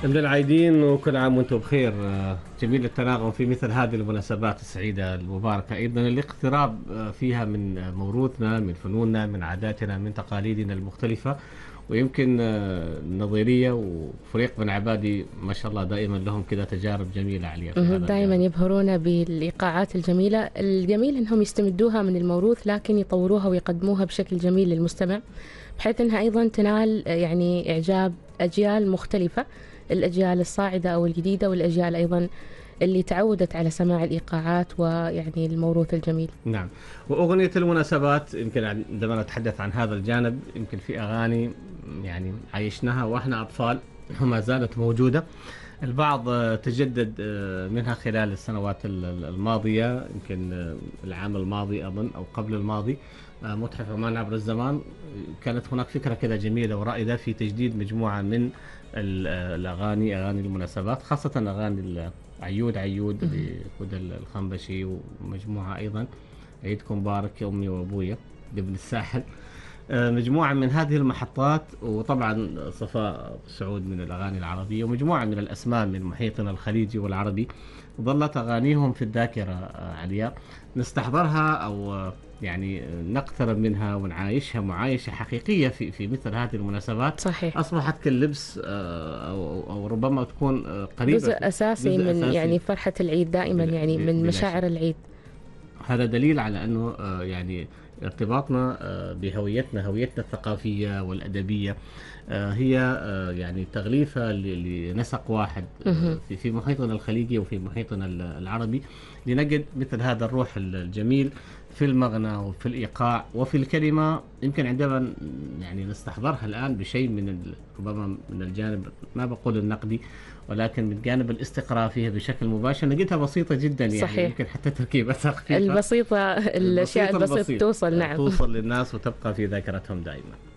من العايدين وكل عام وانتم بخير. جميل التناغم في مثل هذه المناسبات السعيدة المباركة، أيضا الاقتراب فيها من موروثنا، من فنوننا، من عاداتنا، من تقاليدنا المختلفة. ويمكن النظيرية وفريق بن عبادي ما شاء الله دائما لهم كذا تجارب جميلة عليا في هذا دائما الجانب. يبهرونا بالإيقاعات الجميلة. الجميل أنهم يستمدوها من الموروث لكن يطوروها ويقدموها بشكل جميل للمستمع، بحيث أنها أيضا تنال يعني إعجاب أجيال مختلفة، الأجيال الصاعدة أو الجديدة، والأجيال أيضا اللي تعودت على سماع الإيقاعات ويعني الموروث الجميل. نعم. وأغنية المناسبات يمكن عندما نتحدث عن هذا الجانب، يمكن في أغاني يعني عايشناها وإحنا أطفال وما زالت موجودة. البعض تجدد منها خلال السنوات الماضية، يمكن العام الماضي أظن أو قبل الماضي، متحف عمان عبر الزمان. كانت هناك فكرة كذا جميلة ورائدة في تجديد مجموعة من الأغاني، أغاني المناسبات، خاصة أغاني عيود عيود لهدى الخنبشي، ومجموعة أيضا عيدكم مبارك يا أمي وأبويا لابن الساحل. مجموعة من هذه المحطات، وطبعا صفاء سعود من الأغاني العربية، ومجموعة من الأسماء من محيطنا الخليجي والعربي ظلت أغانيهم في الذاكرة عليا. نستحضرها أو يعني نقترب منها ونعايشها معايشة حقيقية في مثل هذه المناسبات. صحيح. أصبحت كاللبس أو ربما تكون قريبة، جزء أساسي من أساسي يعني فرحة العيد دائما، يعني من مشاعر العيد. هذا دليل على أنه يعني ارتباطنا بهويتنا، هويتنا الثقافية والأدبية هي يعني تغليفة لنسق واحد في محيطنا الخليجي وفي محيطنا العربي، لنجد مثل هذا الروح الجميل في المغنى وفي الإيقاع وفي الكلمة. يمكن عندما يعني نستحضرها الآن بشيء ربما من الجانب، ما بقول النقدي، ولكن من جانب الاستقراء فيها بشكل مباشر، نجدها بسيطة جدا. يعني صحيح. يمكن حتى تركيبتها خفيفة، الأشياء البسيطة توصل. نعم، توصل للناس وتبقى في ذاكرتهم دائما.